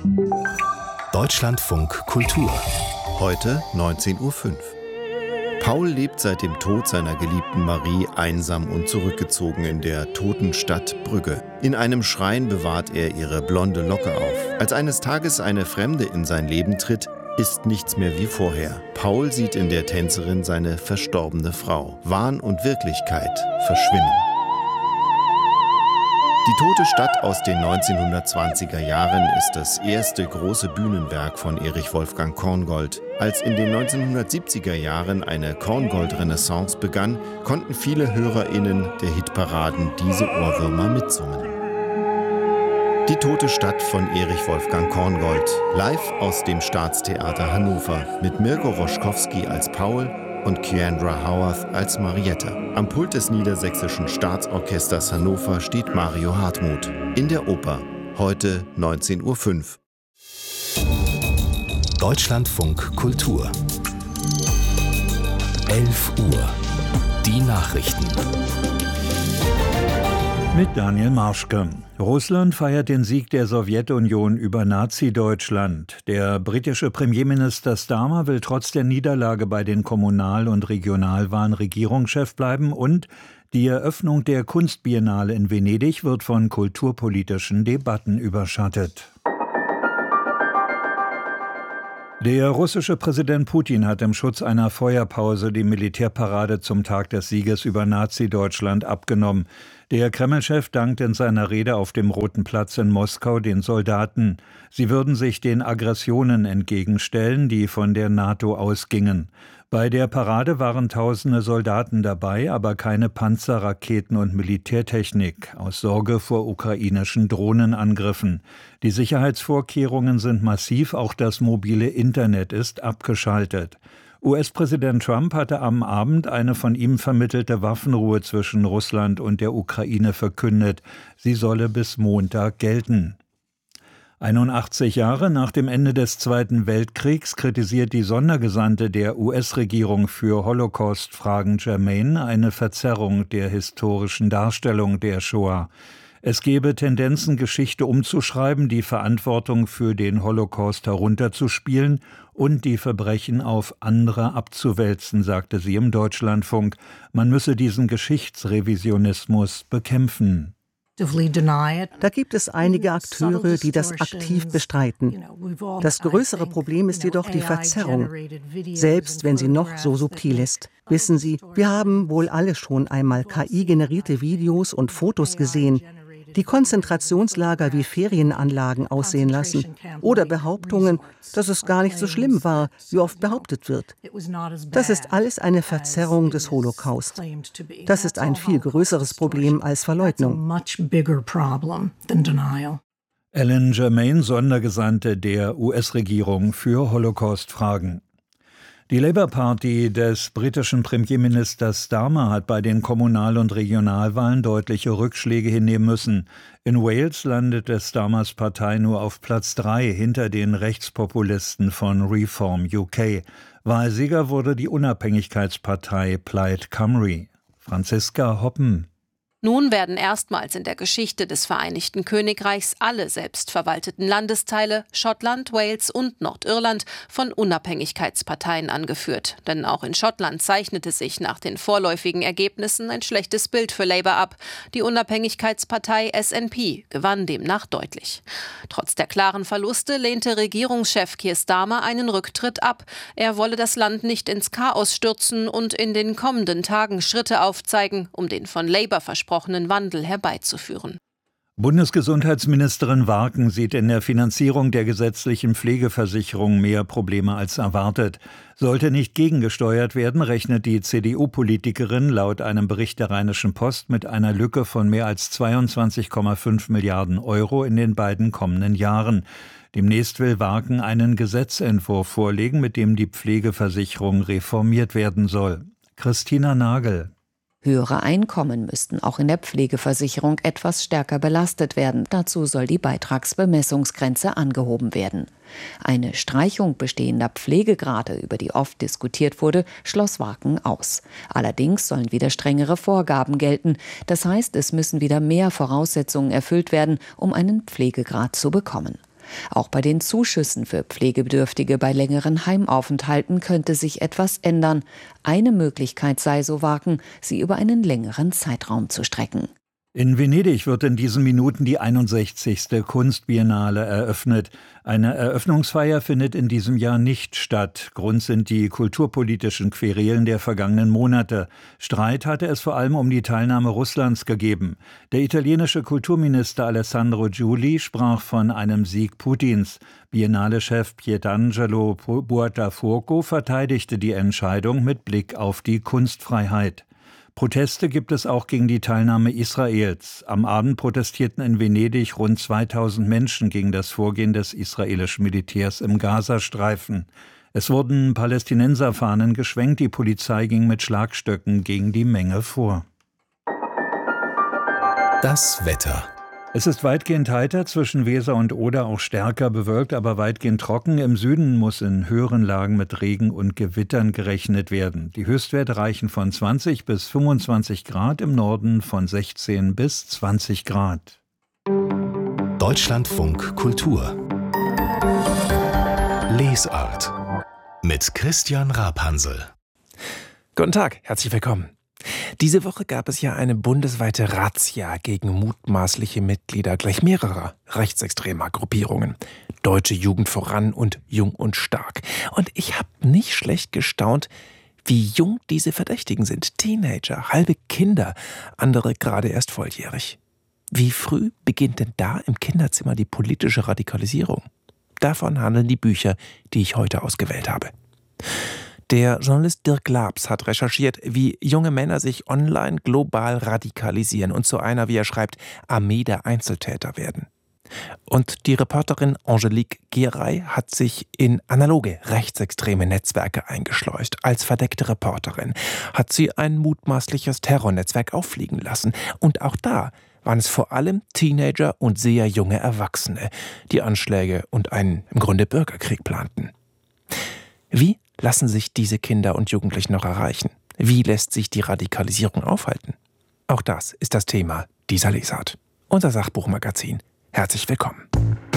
Deutschlandfunk Kultur. Heute 19:05 Uhr. Paul lebt seit dem Tod seiner geliebten Marie einsam und zurückgezogen in der toten Stadt Brügge. In einem Schrein bewahrt er ihre blonde Locke auf. Als eines Tages eine Fremde in sein Leben tritt, ist nichts mehr wie vorher. Paul sieht in der Tänzerin seine verstorbene Frau. Wahn und Wirklichkeit verschwimmen. Die tote Stadt aus den 1920er Jahren ist das erste große Bühnenwerk von Erich Wolfgang Korngold. Als in den 1970er Jahren eine Korngold-Renaissance begann, konnten viele HörerInnen der Hitparaden diese Ohrwürmer mitsummen. Die tote Stadt von Erich Wolfgang Korngold, live aus dem Staatstheater Hannover, mit Mirko Roschkowski als Paul und Keandra Howarth als Mariette. Am Pult des Niedersächsischen Staatsorchesters Hannover steht Mario Hartmuth. In der Oper, heute 19:05 Uhr. Deutschlandfunk Kultur. 11 Uhr. Die Nachrichten. Mit Daniel Marschke. Russland feiert den Sieg der Sowjetunion über Nazi-Deutschland. Der britische Premierminister Starmer will trotz der Niederlage bei den Kommunal- und Regionalwahlen Regierungschef bleiben und die Eröffnung der Kunstbiennale in Venedig wird von kulturpolitischen Debatten überschattet. Der russische Präsident Putin hat im Schutz einer Feuerpause die Militärparade zum Tag des Sieges über Nazi-Deutschland abgenommen. Der Kreml-Chef dankt in seiner Rede auf dem Roten Platz in Moskau den Soldaten. Sie würden sich den Aggressionen entgegenstellen, die von der NATO ausgingen. Bei der Parade waren tausende Soldaten dabei, aber keine Panzer, Raketen und Militärtechnik, aus Sorge vor ukrainischen Drohnenangriffen. Die Sicherheitsvorkehrungen sind massiv, auch das mobile Internet ist abgeschaltet. US-Präsident Trump hatte am Abend eine von ihm vermittelte Waffenruhe zwischen Russland und der Ukraine verkündet. Sie solle bis Montag gelten. 81 Jahre nach dem Ende des Zweiten Weltkriegs kritisiert die Sondergesandte der US-Regierung für Holocaust-Fragen Germain eine Verzerrung der historischen Darstellung der Shoah. Es gebe Tendenzen, Geschichte umzuschreiben, die Verantwortung für den Holocaust herunterzuspielen und die Verbrechen auf andere abzuwälzen, sagte sie im Deutschlandfunk. Man müsse diesen Geschichtsrevisionismus bekämpfen. Da gibt es einige Akteure, die das aktiv bestreiten. Das größere Problem ist jedoch die Verzerrung, selbst wenn sie noch so subtil ist. Wissen Sie, wir haben wohl alle schon einmal KI-generierte Videos und Fotos gesehen, die Konzentrationslager wie Ferienanlagen aussehen lassen oder Behauptungen, dass es gar nicht so schlimm war, wie oft behauptet wird. Das ist alles eine Verzerrung des Holocaust. Das ist ein viel größeres Problem als Verleugnung. Ellen Germain, Sondergesandte der US-Regierung für Holocaust-Fragen. Die Labour Party des britischen Premierministers Starmer hat bei den Kommunal- und Regionalwahlen deutliche Rückschläge hinnehmen müssen. In Wales landete Starmers Partei nur auf Platz 3 hinter den Rechtspopulisten von Reform UK. Wahlsieger wurde die Unabhängigkeitspartei Plaid Cymru. Franziska Hoppen. Nun werden erstmals in der Geschichte des Vereinigten Königreichs alle selbstverwalteten Landesteile, Schottland, Wales und Nordirland, von Unabhängigkeitsparteien angeführt. Denn auch in Schottland zeichnete sich nach den vorläufigen Ergebnissen ein schlechtes Bild für Labour ab. Die Unabhängigkeitspartei SNP gewann demnach deutlich. Trotz der klaren Verluste lehnte Regierungschef Keir Starmer einen Rücktritt ab. Er wolle das Land nicht ins Chaos stürzen und in den kommenden Tagen Schritte aufzeigen, um den von Labour versprochenen Wandel herbeizuführen. Bundesgesundheitsministerin Warken sieht in der Finanzierung der gesetzlichen Pflegeversicherung mehr Probleme als erwartet. Sollte nicht gegengesteuert werden, rechnet die CDU-Politikerin laut einem Bericht der Rheinischen Post mit einer Lücke von mehr als 22,5 Milliarden Euro in den beiden kommenden Jahren. Demnächst will Warken einen Gesetzentwurf vorlegen, mit dem die Pflegeversicherung reformiert werden soll. Christina Nagel. Höhere Einkommen müssten auch in der Pflegeversicherung etwas stärker belastet werden. Dazu soll die Beitragsbemessungsgrenze angehoben werden. Eine Streichung bestehender Pflegegrade, über die oft diskutiert wurde, schloss Warken aus. Allerdings sollen wieder strengere Vorgaben gelten. Das heißt, es müssen wieder mehr Voraussetzungen erfüllt werden, um einen Pflegegrad zu bekommen. Auch bei den Zuschüssen für Pflegebedürftige bei längeren Heimaufenthalten könnte sich etwas ändern. Eine Möglichkeit sei so wagen, sie über einen längeren Zeitraum zu strecken. In Venedig wird in diesen Minuten die 61. Kunstbiennale eröffnet. Eine Eröffnungsfeier findet in diesem Jahr nicht statt. Grund sind die kulturpolitischen Querelen der vergangenen Monate. Streit hatte es vor allem um die Teilnahme Russlands gegeben. Der italienische Kulturminister Alessandro Giuli sprach von einem Sieg Putins. Biennale-Chef Pietangelo Buonfuoco verteidigte die Entscheidung mit Blick auf die Kunstfreiheit. Proteste gibt es auch gegen die Teilnahme Israels. Am Abend protestierten in Venedig rund 2000 Menschen gegen das Vorgehen des israelischen Militärs im Gazastreifen. Es wurden Palästinenserfahnen geschwenkt, die Polizei ging mit Schlagstöcken gegen die Menge vor. Das Wetter. Es ist weitgehend heiter, zwischen Weser und Oder auch stärker bewölkt, aber weitgehend trocken. Im Süden muss in höheren Lagen mit Regen und Gewittern gerechnet werden. Die Höchstwerte reichen von 20 bis 25 Grad, im Norden von 16 bis 20 Grad. Deutschlandfunk Kultur. Lesart. Mit Christian Rapansel. Guten Tag, herzlich willkommen. Diese Woche gab es ja eine bundesweite Razzia gegen mutmaßliche Mitglieder gleich mehrerer rechtsextremer Gruppierungen. Deutsche Jugend voran und Jung und Stark. Und ich habe nicht schlecht gestaunt, wie jung diese Verdächtigen sind. Teenager, halbe Kinder, andere gerade erst volljährig. Wie früh beginnt denn da im Kinderzimmer die politische Radikalisierung? Davon handeln die Bücher, die ich heute ausgewählt habe. Der Journalist Dirk Labs hat recherchiert, wie junge Männer sich online global radikalisieren und zu einer, wie er schreibt, Armee der Einzeltäter werden. Und die Reporterin Angelique Geray hat sich in analoge rechtsextreme Netzwerke eingeschleust. Als verdeckte Reporterin hat sie ein mutmaßliches Terrornetzwerk auffliegen lassen. Und auch da waren es vor allem Teenager und sehr junge Erwachsene, die Anschläge und einen im Grunde Bürgerkrieg planten. Wie lassen sich diese Kinder und Jugendlichen noch erreichen? Wie lässt sich die Radikalisierung aufhalten? Auch das ist das Thema dieser Lesart. Unser Sachbuchmagazin. Herzlich willkommen.